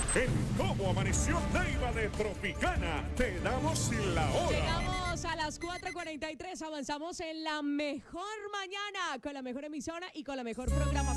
En Cómo Amaneció Neiva de Tropicana, te damos la hora. Llegamos a las 4:43, avanzamos en la mejor mañana, con la mejor emisora y con la mejor programación.